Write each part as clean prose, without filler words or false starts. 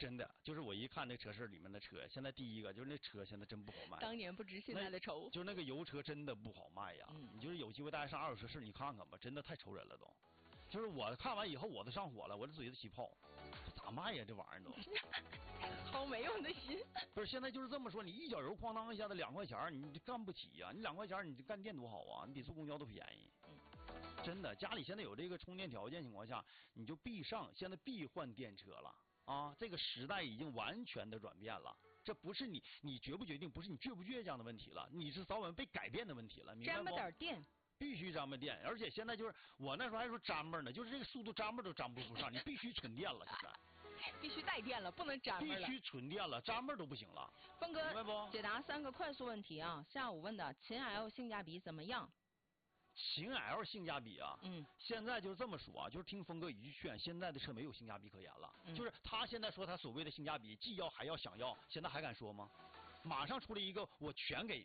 真的，就是我一看那车市里面的车，现在第一个就是那车现在真不好卖。 当年不值现在的愁。 就是那个油车真的不好卖呀。你就是有机会大家上二手车市你看看吧，真的太愁人了都。就是我看完以后我都上火了，我这嘴都起泡，这咋卖呀这玩意儿都？ 好没用的心。 不是现在就是这么说，你一脚油哐当一下子2块钱，你干不起呀。你2块钱你干电多好啊，你比坐公交都便宜。真的，家里现在有这个充电条件情况下，你就现在必换电车了啊！这个时代已经完全的转变了，这不是你决不决定，不是你倔不倔强的问题了，你是早晚被改变的问题了，明白不？ 沾吧点电。 必须沾吧电，而且现在就是我那时候还说沾吧呢，就是这个速度沾吧都沾不上，你必须纯电了，现在必须带电了，不能沾吧了。 必须纯电了，沾吧都不行了。 峰哥， 明白不？ 解答3个快速问题啊！下午问的秦 L 性价比怎么样？ 秦 L 性价比啊，现在就是这么说啊，就是听峰哥一句劝，现在的车没有性价比可言了。就是他现在说他所谓的性价比，既要还要想要，现在还敢说吗？马上出了一个我全给。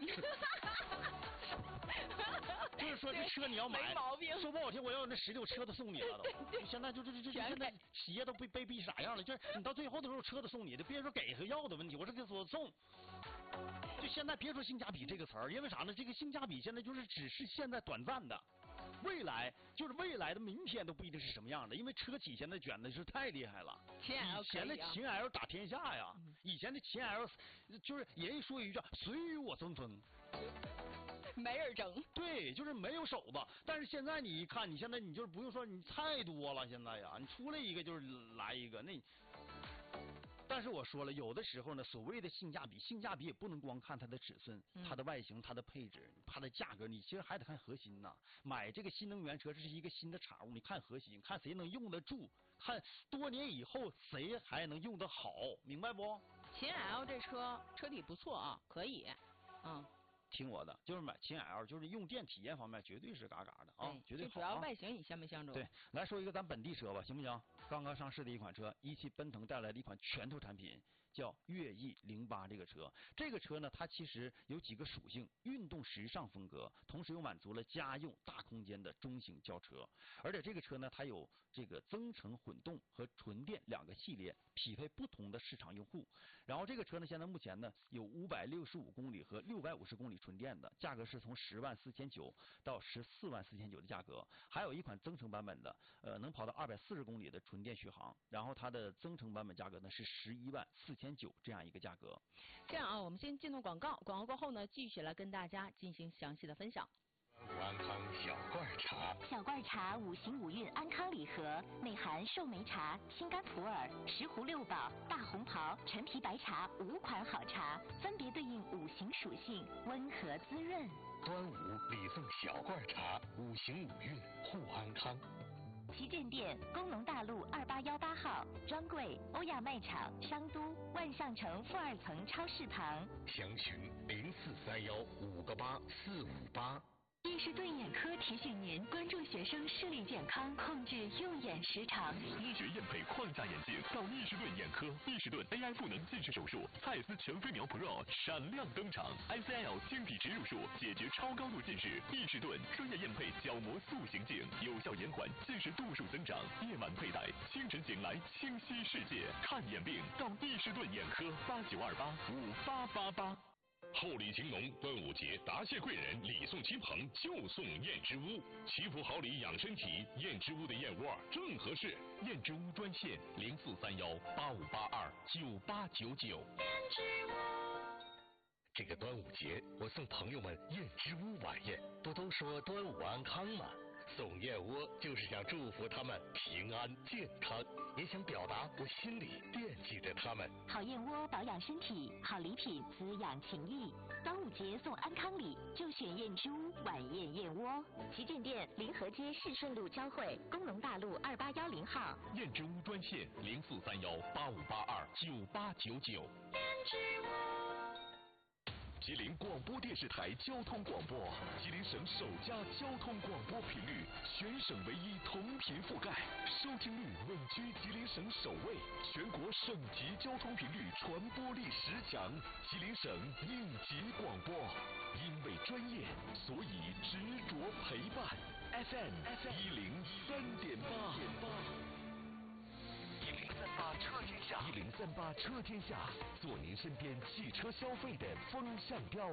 就是说这车你要买， 没毛病。 说不好听，我要有那16车都送你了都。现在就现在企业都被逼啥样了？就是你到最后的时候车都送你的，别说给和要的问题，我是跟说送。就现在别说性价比这个词儿，因为啥呢？这个性价比现在就是只是现在短暂的，未来就是未来的明天都不一定是什么样的，因为车企现在卷的是太厉害了。 秦 L 以前的秦 L 打天下呀，以前的秦 L 就是人家说一句随与我争锋。 没人争， 对，就是没有手子。但是现在你一看，你现在你就是不用说，你太多了。现在呀，你出来一个就是来一个。但是我说了，有的时候呢，所谓的性价比也不能光看它的尺寸、它的外形、它的配置、它的价格，你其实还得看核心呐。买这个新能源车，这是一个新的产物，你看核心，看谁能用得住，看多年以后谁还能用得好，明白不？ 秦 L 这车体不错啊，可以， 听我的，就是买秦 L， 就是用电体验方面绝对是嘎嘎的啊，绝对好。 主要外形你相没相中？ 对，来说一个咱本地车吧，行不行？刚刚上市的一款车，17奔腾带来的一款拳头产品，叫悦翼08这个车。这个车呢，它其实有几个属性：运动时尚风格，同时又满足了家用大空间的中型轿车。而且这个车呢，它有这个增程混动和纯电2个系列，匹配不同的市场用户。然后这个车呢，现在目前呢有565公里和650公里纯电的，价格是从104900到144900的价格。还有一款增程版本的，能跑到240公里的纯电续航，然后它的增程版本价格呢是114900这样一个价格。 这样啊，我们先进入广告，广告过后呢，继续来跟大家进行详细的分享。 安康小罐茶， 小罐茶5行5运安康礼盒，内含寿眉茶、心肝普洱、石斛6宝、大红袍、陈皮白茶5款好茶，分别对应5行属性，温和滋润。 端午礼送小罐茶，5行5运护安康。 旗舰店：工农大路2818号，专柜：欧亚卖场商都万象城负2层超市旁。 详询0431588458。 易士顿眼科提醒您关注学生视力健康，控制用眼时长。 医学验配框架眼镜到易士顿眼科，易士顿 AI 赋能近视手术，蔡司全飞秒 Pro 闪亮登场 ，ICL 晶体植入术解决超高度近视。易士顿专业验配角膜塑形镜，有效延缓近视度数增长。夜晚佩戴，清晨醒来清晰世界。看眼病到易士顿眼科，89285888。 厚礼情浓，端午节答谢贵人，礼送亲朋就送燕之屋，祈福好礼养身体，燕之屋的燕窝正合适。 燕之屋专线043185829899。 燕之屋。 这个端午节，我送朋友们燕之屋晚宴，不都说端午安康吗？送燕窝就是想祝福他们平安健康，也想表达我心里惦记着他们。 好燕窝保养身体，好礼品滋养情谊。端午节送安康礼，就选燕之屋晚宴燕窝。旗舰店：临河街市顺路交汇，工农大路2810号。 燕之屋专线043185829899。 燕之屋。 吉林广播电视台交通广播，吉林省首家交通广播频率，全省唯一同频覆盖，收听率稳居吉林省首位，全国省级交通频率传播力10强，吉林省应急广播。因为专业，所以执着陪伴。FM 103.8。1038车天下，1038 138车天下，做您身边汽车消费的风向标。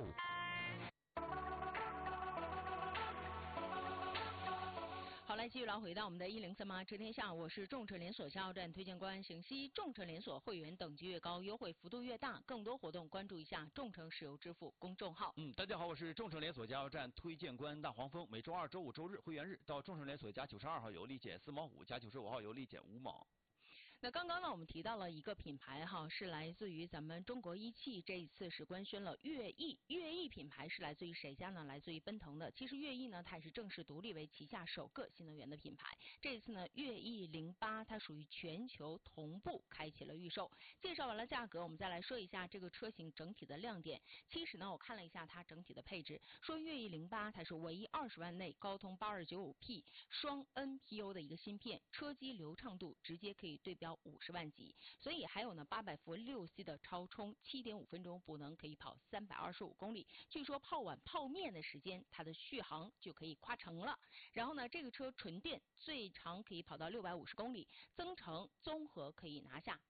好，来继续来回到我们的103车天下，我是众车连锁加油站推荐官邢西。众车连锁会员等级越高，优惠幅度越大，更多活动关注一下众诚石油支付公众号。 大家好，我是众诚连锁加油站推荐官大黄蜂。每周二、周五、周日会员日到众诚连锁加92号油利减4毛5，加95号油利减5毛。 那刚刚呢，我们提到了一个品牌哈，是来自于咱们中国一汽，这一次是官宣了悦翼。悦翼品牌是来自于谁家呢？来自于奔腾的。其实悦翼呢，它也是正式独立为旗下首个新能源的品牌。这一次呢，悦翼08它属于全球同步开启了预售。介绍完了价格，我们再来说一下这个车型整体的亮点。其实呢，我看了一下它整体的配置，说悦翼08它是唯一20万内高通 8295P 双 NPU 的一个芯片，车机流畅度直接可以对标50万级，所以还有呢800伏6C 的超充，7.5分钟补能可以跑325公里。据说泡碗泡面的时间，它的续航就可以夸成了。然后呢，这个车纯电最长可以跑到650公里，增程综合可以拿下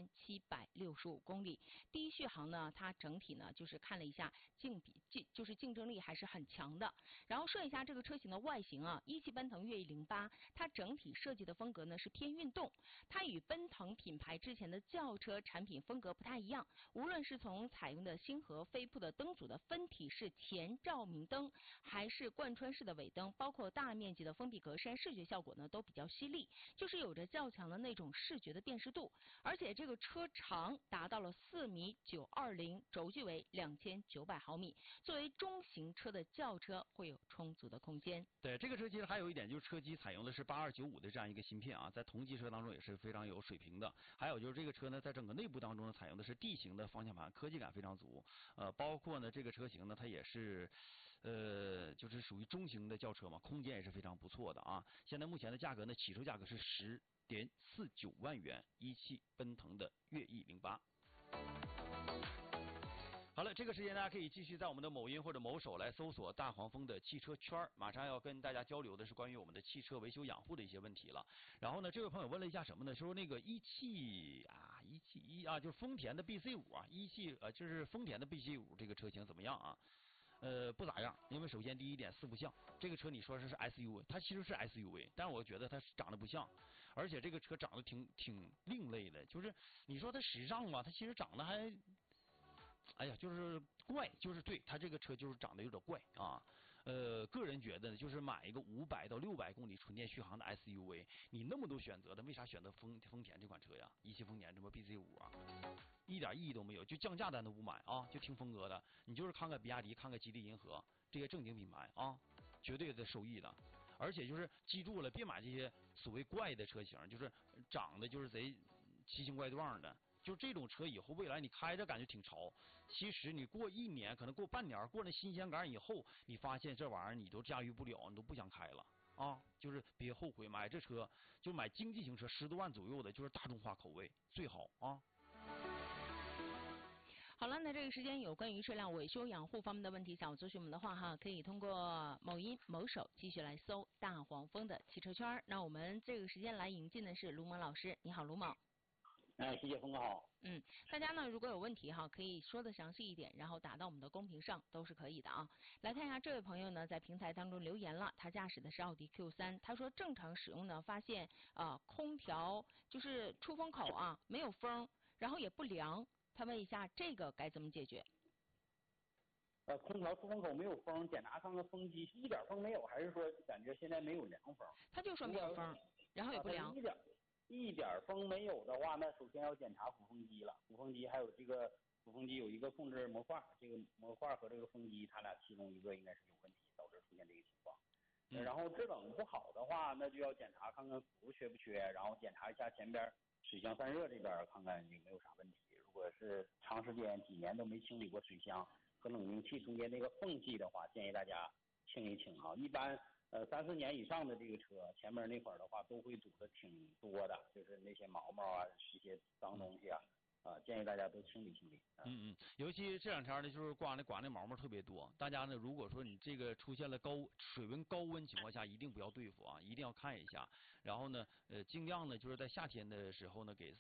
1765公里。低续航呢，它整体呢就是看了一下就是竞争力还是很强的。然后说一下这个车型的外形啊，一汽奔腾悦翼08，它整体设计的风格呢是偏运动，它与奔腾品牌之前的轿车产品风格不太一样，无论是从采用的星河飞瀑的灯组的分体式前照明灯，还是贯穿式的尾灯，包括大面积的封闭格栅，视觉效果呢都比较犀利，就是有着较强的那种视觉的辨识度。而且这个车长达到了4.920米，轴距为2900毫米，作为中型车的轿车会有充足的空间。 对，这个车其实还有一点就是车机采用的是8295的这样一个芯片啊，在同级车当中也是非常有水平的。还有就是这个车呢，在整个内部当中呢，采用的是 D 型的方向盘，科技感非常足。包括呢这个车型呢，它也是就是属于中型的轿车嘛，空间也是非常不错的啊。现在目前的价格呢，起售价格是10.49万元，一汽奔腾的悦翼08。好了，这个时间大家可以继续在我们的某音或者某手来搜索大黄蜂的汽车圈，马上要跟大家交流的是关于我们的汽车维修养护的一些问题了。然后呢，这位朋友问了一下什么呢？说那个一汽就是丰田的 BC5啊，就是丰田的 BC5这个车型怎么样啊？不咋样，因为首先第一点四不像，这个车你说是 SUV， 它其实是 SUV， 但是我觉得它长得不像，而且这个车长得挺另类的，就是你说它时尚吧，它其实长得还。哎呀，就是怪，就是对它这个车就是长得有点怪啊。个人觉得就是买一个500到600公里纯电续航的 SUV， 你那么多选择的，为啥选择丰田这款车呀？一汽丰田这么 BC5啊，一点意义都没有，就降价咱都不买啊，就听峰哥的。你就是看看比亚迪，看看吉利银河这些正经品牌啊，绝对的受益的。而且就是记住了，别买这些所谓怪的车型，就是长得就是贼奇形怪状的。就这种车以后未来你开着感觉挺潮，其实你过1年可能过半年过那新鲜感以后，你发现这玩意儿你都驾驭不了，你都不想开了啊！就是别后悔买这车，就买经济型车10多万左右的，就是大众化口味最好啊。 好了，那这个时间有关于车辆维修养护方面的问题，想要咨询我们的话哈，可以通过某音某手继续来搜大黄蜂的汽车圈。那我们这个时间来引进的是卢某老师，你好，卢某。 谢谢峰哥好。 大家呢如果有问题哈，可以说的详细一点，然后打到我们的公屏上都是可以的啊。来看一下这位朋友呢在平台当中留言了，他驾驶的是奥迪 Q3， 他说正常使用呢发现空调就是出风口啊没有风，然后也不凉，他问一下这个该怎么解决？ 空调出风口没有风，检查看看风机一点风没有，还是说感觉现在没有凉风？ 他就说没有风，然后也不凉。 一点风没有的话，那首先要检查鼓风机了。鼓风机还有这个鼓风机有一个控制模块，这个模块和这个风机它俩其中一个应该是有问题，导致出现这个情况。然后制冷不好的话，那就要检查看看鼓缺不缺，然后检查一下前边水箱散热这边看看有没有啥问题。如果是长时间几年都没清理过水箱和冷凝器中间那个缝隙的话，建议大家清一清啊。一般3、4年以上的这个车，前面那块儿的话都会堵得挺多的，就是那些毛毛啊，一些脏东西啊，建议大家都清理清理。 尤其这2天呢，就是刮那毛毛特别多。大家呢，如果说你这个出现了水温高温情况下，一定不要对付啊，一定要看一下。然后呢，尽量呢就是在夏天的时候呢，给